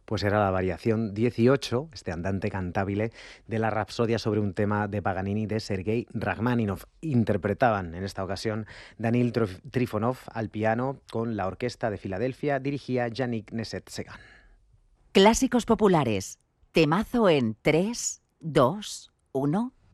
Pues era la variación 18, este andante cantabile, de la Rapsodia sobre un tema de Paganini de Sergei Rachmaninoff. Interpretaban en esta ocasión Danil Trifonov al piano con la Orquesta de Filadelfia, dirigía Yannick Nézet-Séguin. Clásicos populares. Temazo en 3, 2, 1.